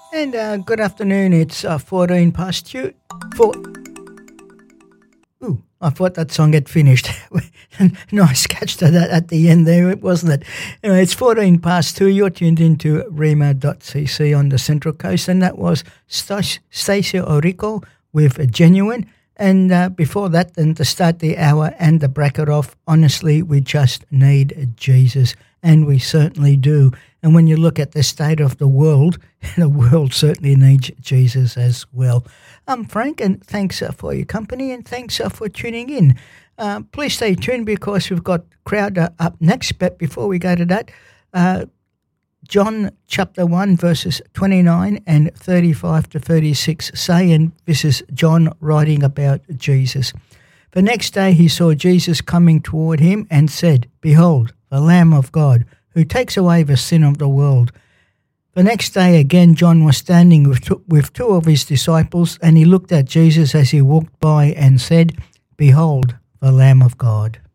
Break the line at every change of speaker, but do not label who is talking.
And good afternoon. It's 14 past two. Ooh, I thought that song had finished. Nice catch to that at the end there, wasn't it? Anyway, it's 14 past two. You're tuned into Rima.cc on the Central Coast, and that was Stacia Orico with Genuine. And before that, then to start the hour and the bracket off, honestly, we just need Jesus, and we certainly do. And when you look at the state of the world certainly needs Jesus as well. I'm Frank, and thanks for your company, and thanks for tuning in. Please stay tuned because we've got Crowder up next. But before we go to that, John chapter 1 verses 29 and 35 to 36 say, and this is John writing about Jesus. The next day he saw Jesus coming toward him and said, "Behold, the Lamb of God, who takes away the sin of the world." The next day again John was standing with two of his disciples, and he looked at Jesus as he walked by and said, "Behold, the Lamb of God."